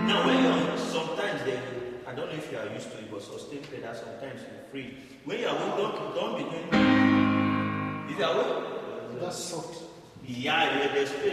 Now, when you're sometimes I don't know if you are used to it, but sustain pedal sometimes you free. When you are don't be doing. If you are that's soft. yeah, there's space.